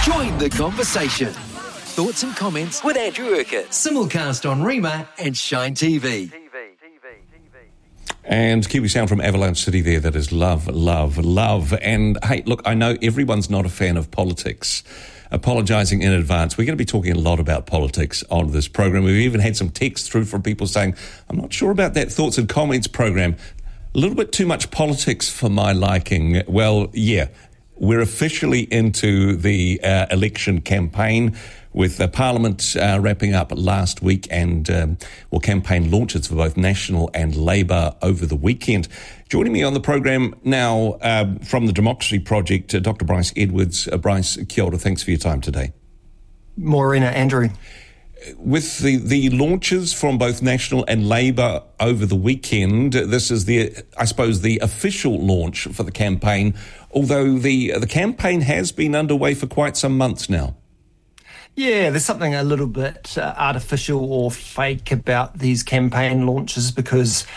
Join the conversation. Thoughts and comments with Andrew Urquhart. Simulcast on Rima and Shine TV. And Kiwi sound from Avalanche City there. That is love, love, love. And hey, look, I know everyone's not a fan of politics. Apologising in advance. We're going to be talking a lot about politics on this program. We've even had some texts through from people saying, I'm not sure about that thoughts and comments program. A little bit too much politics for my liking. Well, yeah, we're officially into the election campaign with Parliament wrapping up last week and, campaign launches for both National and Labour over the weekend. Joining me on the program now from the Democracy Project, Dr. Bryce Edwards. Bryce, kia ora, thanks for your time today. Morena, Andrew. With the launches from both National and Labour over the weekend, this is the official launch for the campaign, although the campaign has been underway for quite some months now. Yeah, there's something a little bit artificial or fake about these campaign launches because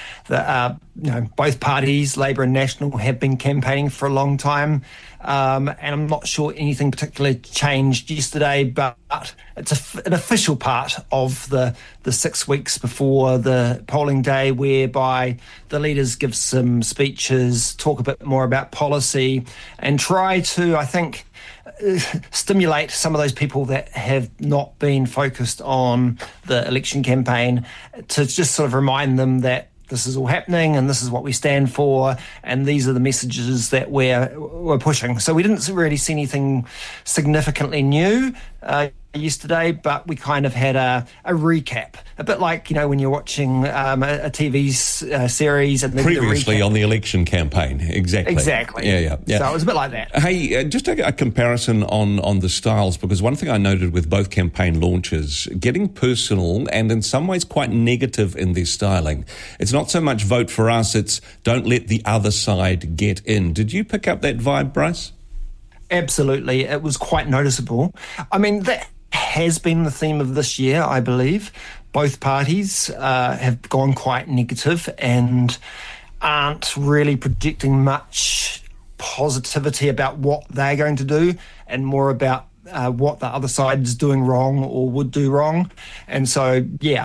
both parties, Labour and National, have been campaigning for a long time. And I'm not sure anything particularly changed yesterday, but it's an official part of the 6 weeks before the polling day, whereby the leaders give some speeches, talk a bit more about policy, and try to, I think, stimulate some of those people that have not been focused on the election campaign to just sort of remind them that this is all happening and this is what we stand for and these are the messages that we're pushing. So we didn't really see anything significantly new yesterday, but we kind of had a recap, a bit like, when you're watching a TV series and previously on the election campaign. Exactly. Yeah. So it was a bit like that. Hey, just a comparison on the styles, because one thing I noted with both campaign launches, getting personal and in some ways quite negative in their styling. It's not so much vote for us, it's don't let the other side get in. Did you pick up that vibe, Bryce? Absolutely. It was quite noticeable. I mean, that has been the theme of this year, I believe. Both parties have gone quite negative and aren't really projecting much positivity about what they're going to do and more about what the other side is doing wrong or would do wrong. And so,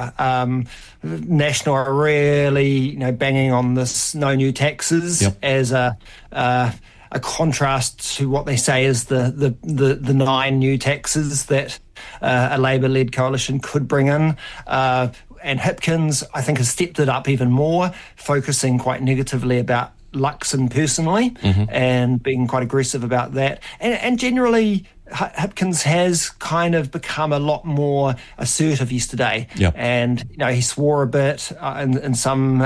National are really, banging on this no new taxes as a contrast to what they say is the 9 new taxes that a Labour-led coalition could bring in. And Hipkins, I think, has stepped it up even more, focusing quite negatively about Luxon personally and being quite aggressive about that. And generally, Hipkins has kind of become a lot more assertive yesterday. Yep. And, he swore a bit in some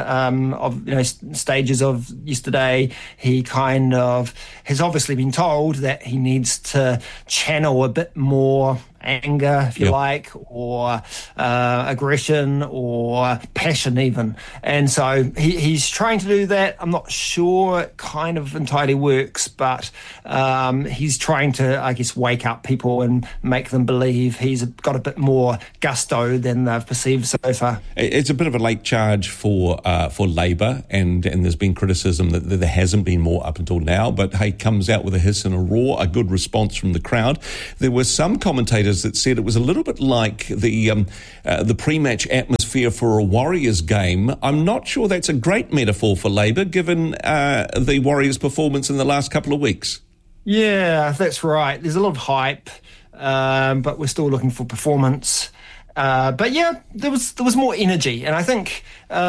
stages of yesterday. He kind of has obviously been told that he needs to channel a bit more anger, if you like, or aggression or passion even. And so he's trying to do that. I'm not sure it kind of entirely works, but he's trying to, I guess, wake up people and make them believe he's got a bit more gusto than they've perceived so far. It's a bit of a late charge for Labour, and there's been criticism that there hasn't been more up until now, but hey, comes out with a hiss and a roar, a good response from the crowd. There were some commentators that said it was a little bit like the pre-match atmosphere for a Warriors game. I'm not sure that's a great metaphor for Labour, given the Warriors' performance in the last couple of weeks. Yeah, that's right. There's a lot of hype, but we're still looking for performance. But yeah, there was more energy, and I think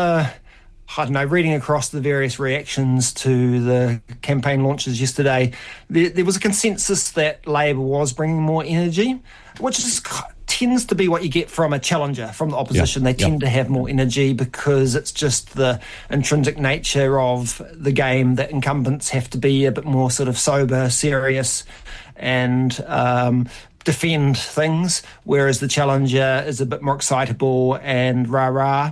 I don't know, reading across the various reactions to the campaign launches yesterday, there was a consensus that Labour was bringing more energy, which tends to be what you get from a challenger, from the opposition. They tend to have more energy because it's just the intrinsic nature of the game that incumbents have to be a bit more sort of sober, serious, and defend things, whereas the challenger is a bit more excitable and rah-rah.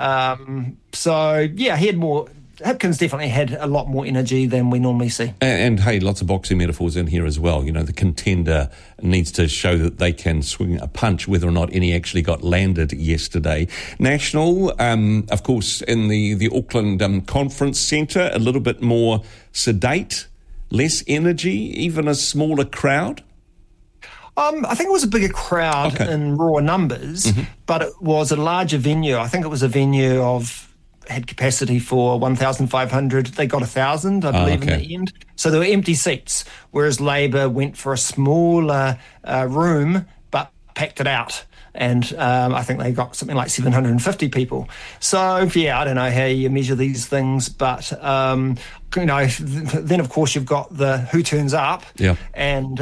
So, yeah, Hipkins definitely had a lot more energy than we normally see. And hey, lots of boxing metaphors in here as well. You know, the contender needs to show that they can swing a punch, whether or not any actually got landed yesterday. National, of course, in the Auckland Conference Centre, a little bit more sedate, less energy, even a smaller crowd. I think it was a bigger crowd in raw numbers, but it was a larger venue. I think it was a venue had capacity for 1,500. They got 1,000, I believe, in the end. So there were empty seats, whereas Labour went for a smaller room but packed it out. And I think they got something like 750 people. So, yeah, I don't know how you measure these things, but, then, of course, you've got the who turns up. Yeah. And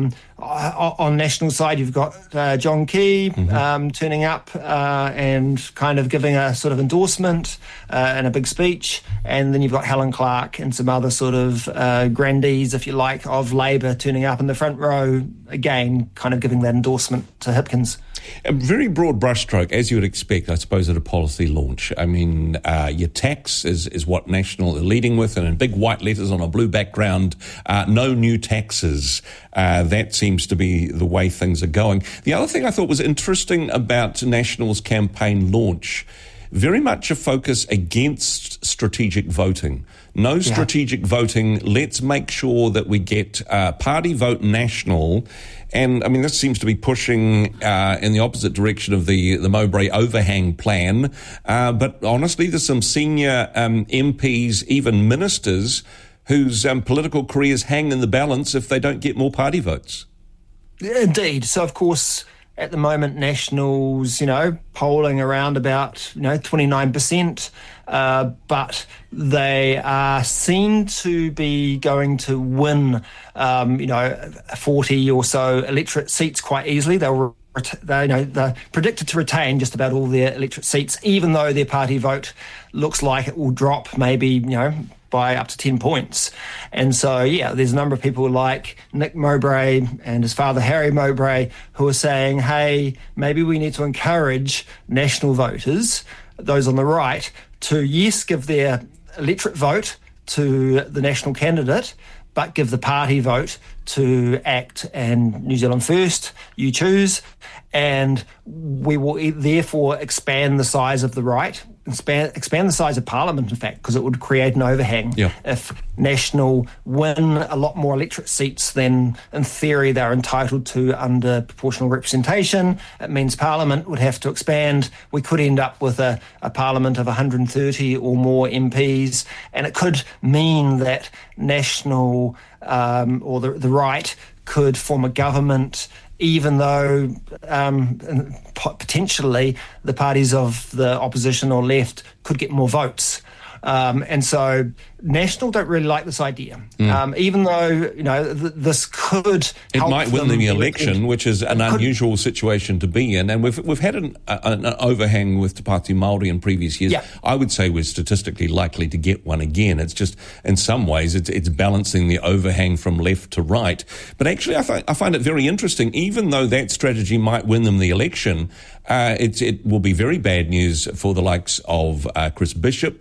on national side, you've got John Key turning up and kind of giving a sort of endorsement and a big speech. And then you've got Helen Clark and some other sort of grandees, if you like, of Labour turning up in the front row, again, kind of giving that endorsement to Hipkins. A very broad brushstroke, as you would expect, I suppose, at a policy launch. I mean, your tax is what National are leading with, and in big white letters on a blue background, no new taxes. That seems to be the way things are going. The other thing I thought was interesting about National's campaign launch, very much a focus against strategic voting. No strategic voting. Let's make sure that we get party vote National. And, I mean, this seems to be pushing in the opposite direction of the Mowbray overhang plan. But honestly, there's some senior MPs, even ministers, whose political careers hang in the balance if they don't get more party votes. Indeed. So, of course, at the moment, Nationals, polling around about, 29%. But they are seen to be going to win, 40 or so electorate seats quite easily. They're predicted to retain just about all their electorate seats, even though their party vote looks like it will drop maybe, by up to 10 points. And so, there's a number of people like Nick Mowbray and his father, Harry Mowbray, who are saying, hey, maybe we need to encourage National voters, those on the right, to, give their electorate vote to the National candidate, but give the party vote to ACT and New Zealand First, You Choose, and we will therefore expand the size of the right, expand the size of Parliament, in fact, because it would create an overhang. If National win a lot more electorate seats than, in theory, they're entitled to under proportional representation, it means Parliament would have to expand. We could end up with a Parliament of 130 or more MPs, and it could mean that National or the right could form a government, even though potentially the parties of the opposition or left could get more votes. And so National don't really like this idea, even though, this could help. It might win them the election, which is an unusual situation to be in. And we've had an overhang with Te Pāti Māori in previous years. I would say we're statistically likely to get one again. It's just, in some ways, it's balancing the overhang from left to right. But actually, I find it very interesting. Even though that strategy might win them the election, it will be very bad news for the likes of Chris Bishop,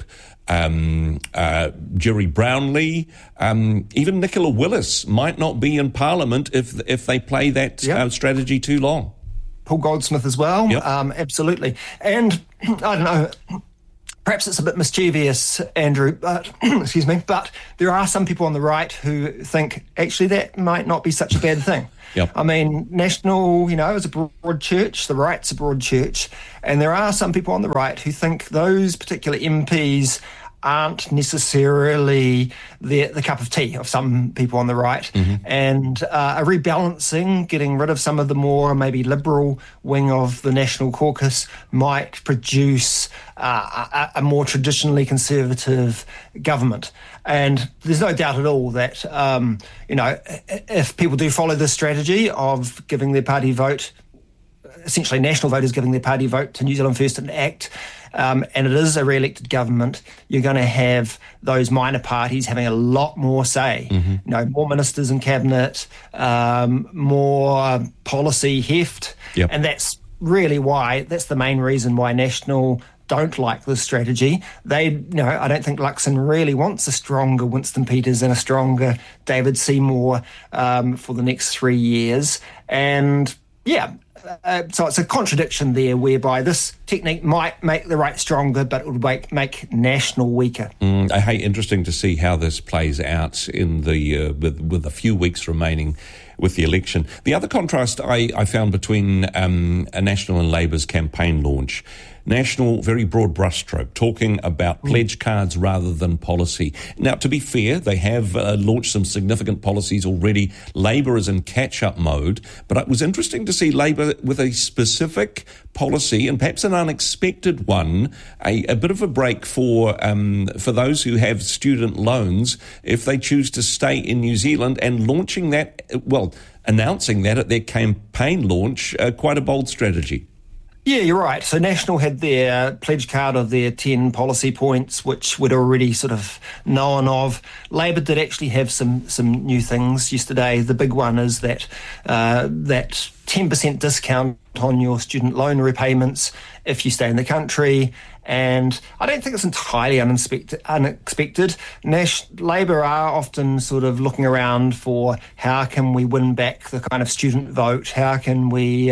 Jerry Brownlee, even Nicola Willis might not be in Parliament if they play that strategy too long. Paul Goldsmith as well, absolutely. And I don't know, perhaps it's a bit mischievous, Andrew, but excuse me, but there are some people on the right who think actually that might not be such a bad thing. I mean, National, is a broad church, the right's a broad church, and there are some people on the right who think those particular MPs aren't necessarily the cup of tea of some people on the right, and a rebalancing, getting rid of some of the more maybe liberal wing of the National Caucus might produce a more traditionally conservative government. And there's no doubt at all that, if people do follow this strategy of giving their party vote, essentially National voters giving their party vote to New Zealand First and ACT, and it is a re-elected government, you're going to have those minor parties having a lot more say. More ministers in cabinet, more policy heft, and that's really that's the main reason why National don't like this strategy. I don't think Luxon really wants a stronger Winston Peters and a stronger David Seymour for the next 3 years. And so it's a contradiction there, whereby this technique might make the right stronger, but it would make National weaker. Interesting to see how this plays out in the with a few weeks remaining with the election. The other contrast I found between National and Labour's campaign launch, National, very broad brushstroke, talking about pledge cards rather than policy. Now, to be fair, they have launched some significant policies already. Labour is in catch-up mode, but it was interesting to see Labour with a specific policy, and perhaps an unexpected one, a bit of a break for those who have student loans if they choose to stay in New Zealand, and launching that, announcing that at their campaign launch, quite a bold strategy. Yeah, you're right. So National had their pledge card of their 10 policy points, which we'd already sort of known of. Labour did actually have some new things yesterday. The big one is that 10% discount on your student loan repayments if you stay in the country. And I don't think it's entirely unexpected. Labour are often sort of looking around for how can we win back the kind of student vote? How can we,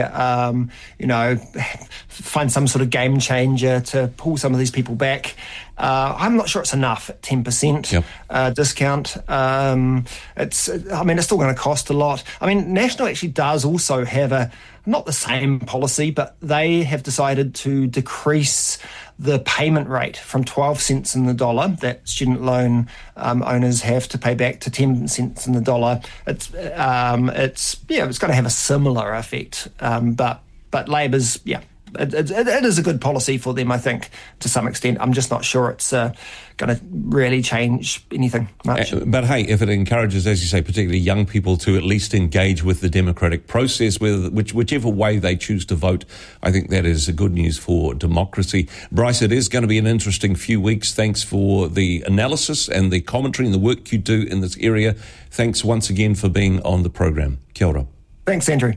find some sort of game changer to pull some of these people back? I'm not sure it's enough at 10% discount. It's still going to cost a lot. I mean, National actually does also have not the same policy, but they have decided to decrease the payment rate from 12 cents in the dollar that student loan owners have to pay back to 10 cents in the dollar. It's going to have a similar effect, but Labour's It is a good policy for them, I think, to some extent. I'm just not sure it's going to really change anything much. But hey, if it encourages, as you say, particularly young people to at least engage with the democratic process, whichever way they choose to vote, I think that is good news for democracy. Bryce, it is going to be an interesting few weeks. Thanks for the analysis and the commentary and the work you do in this area. Thanks once again for being on the program. Kia ora. Thanks, Andrew.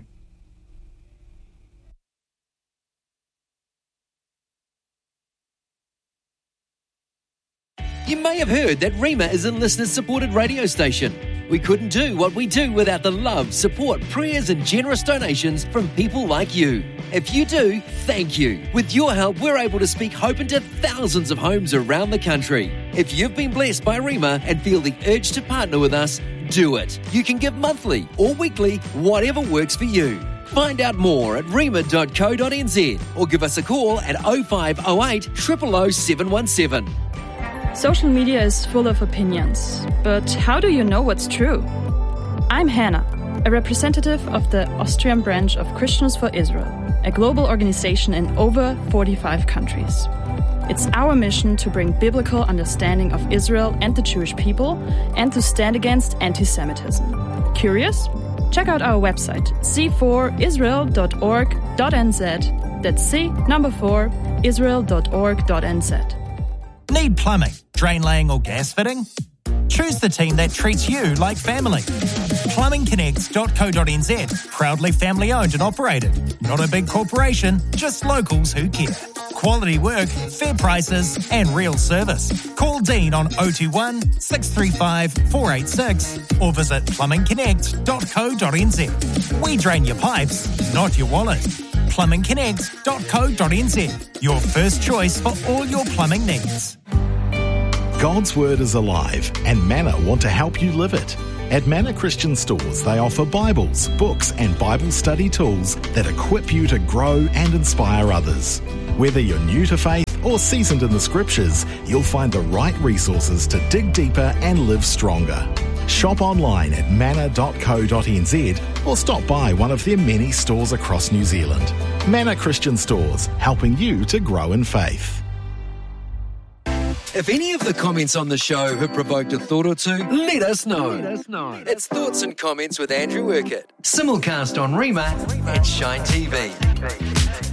You may have heard that Rima is a listener-supported radio station. We couldn't do what we do without the love, support, prayers and generous donations from people like you. If you do, thank you. With your help, we're able to speak hope into thousands of homes around the country. If you've been blessed by Rima and feel the urge to partner with us, do it. You can give monthly or weekly, whatever works for you. Find out more at rima.co.nz or give us a call at 0508 000 717. Social media is full of opinions, but how do you know what's true? I'm Hannah, a representative of the Austrian branch of Christians for Israel, a global organization in over 45 countries. It's our mission to bring biblical understanding of Israel and the Jewish people and to stand against anti-Semitism. Curious? Check out our website, c4israel.org.nz. That's C4 Israel.org.nz. Need plumbing, drain laying or gas fitting? Choose the team that treats you like family. Plumbingconnects.co.nz, proudly family owned and operated. Not a big corporation, just locals who care. Quality work, fair prices and real service. Call Dean on 021 635 486 or visit plumbingconnects.co.nz. We drain your pipes, not your wallet. plumbingconnects.co.nz, your first choice for all your plumbing needs. God's Word is alive, and Manna want to help you live it. At Manna Christian Stores, they offer Bibles, books, and Bible study tools that equip you to grow and inspire others. Whether you're new to faith or seasoned in the Scriptures, you'll find the right resources to dig deeper and live stronger. Shop online at manna.co.nz or stop by one of their many stores across New Zealand. Manna Christian Stores, helping you to grow in faith. If any of the comments on the show have provoked a thought or two, let us know. It's Thoughts and Comments with Andrew Urquhart. Simulcast on Rima and Shine TV.